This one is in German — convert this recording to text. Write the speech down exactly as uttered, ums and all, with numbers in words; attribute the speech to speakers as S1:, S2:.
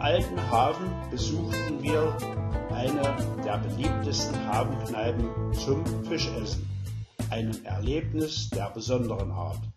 S1: alten Hafen besuchten wir eine der beliebtesten Hafenkneipen zum Fischessen, einem Erlebnis der besonderen Art.